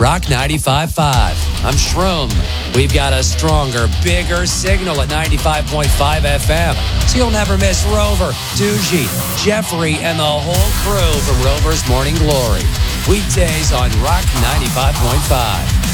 Rock 95.5. I'm Shroom. We've got a stronger, bigger signal at 95.5 FM, so you'll never miss Rover, Doogie, Jeffrey, and the whole crew from Rover's Morning Glory. Weekdays on Rock 95.5.